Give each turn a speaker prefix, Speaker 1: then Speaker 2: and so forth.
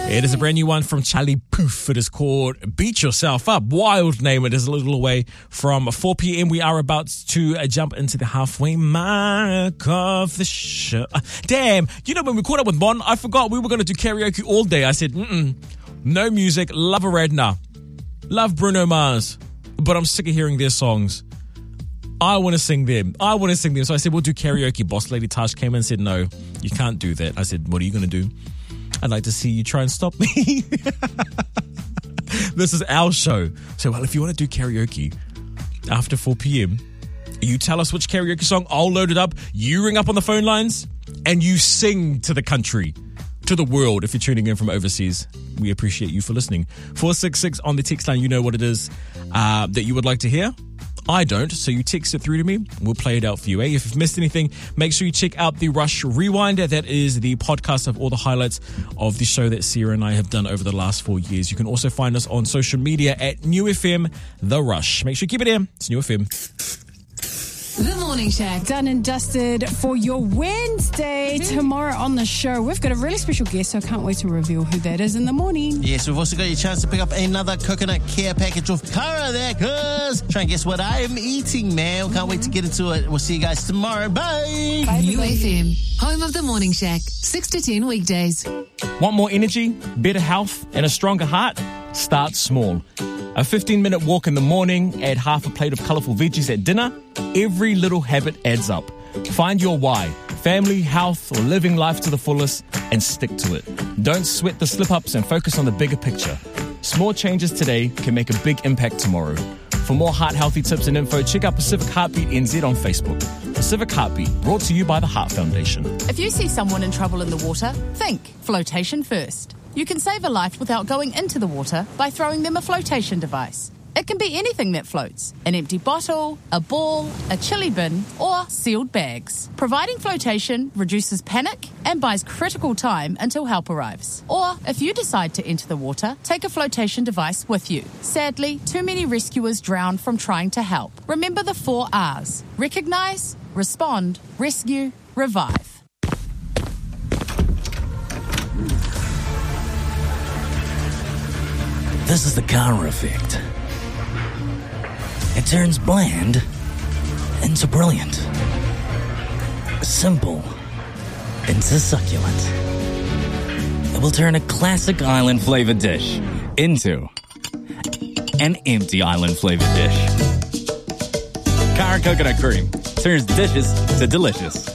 Speaker 1: It is a brand new one from Charlie Puth. It is called Beat Yourself Up. Wild name. It is a little away from 4 p.m. We are about to jump into the halfway mark of the show. Damn, you know when we caught up with Mon, I forgot we were going to do karaoke all day. I said, no music, love Aradna, love Bruno Mars, but I'm sick of hearing their songs. I want to sing them. So I said, we'll do karaoke. Boss Lady Tash came in and said, no, you can't do that. I said, what are you going to do? I'd like to see you try and stop me. This is our show. So, well, if you want to do karaoke after 4 p.m., you tell us which karaoke song, I'll load it up. You ring up on the phone lines and you sing to the country, to the world. If you're tuning in from overseas, we appreciate you for listening. 466 on the text line. You know what it is that you would like to hear. I don't, so you text it through to me. We'll play it out for you. If you've missed anything, make sure you check out the Rush Rewind. That is the podcast of all the highlights of the show that Sarah and I have done over the last 4 years. You can also find us on social media at New FM The Rush. Make sure you keep it here. It's New FM.
Speaker 2: The Morning Shack, done and dusted for your Wednesday. Tomorrow on the show, we've got a really special guest, so I can't wait to reveal who that is in the morning.
Speaker 3: Yes, we've also got your chance to pick up another coconut care package of Kara there, cuz. Try and guess what I am eating, man. We can't wait to get into it. We'll see you guys tomorrow. Bye.
Speaker 2: Bye,
Speaker 4: New FM, home of the Morning Shack, 6 to 10 weekdays.
Speaker 1: Want more energy, better health, and a stronger heart? Start small. A 15-minute walk in the morning, add half a plate of colourful veggies at dinner. Every little habit adds up. Find your why, family, health, or living life to the fullest, and stick to it. Don't sweat the slip-ups and focus on the bigger picture. Small changes today can make a big impact tomorrow. For more heart-healthy tips and info, check out Pacific Heartbeat NZ on Facebook. Pacific Heartbeat, brought to you by the Heart Foundation.
Speaker 5: If you see someone in trouble in the water, think flotation first. You can save a life without going into the water by throwing them a flotation device. It can be anything that floats: an empty bottle, a ball, a chili bin, or sealed bags. Providing flotation reduces panic and buys critical time until help arrives. Or, if you decide to enter the water, take a flotation device with you. Sadly, too many rescuers drown from trying to help. Remember the 4 R's: recognise, respond, rescue, revive.
Speaker 6: This is the Kara effect. It turns bland into brilliant. Simple into succulent. It will turn a classic island-flavored dish into an empty island-flavored dish. Kara Coconut Cream turns dishes to delicious.